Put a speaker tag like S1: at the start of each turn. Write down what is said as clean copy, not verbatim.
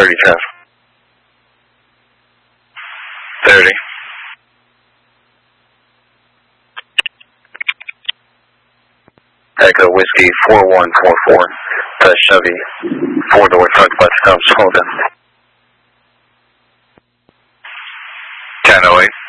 S1: 30 10. 30. Echo Whiskey 4144. Chevy 4-door truck west of Snowden. 1008.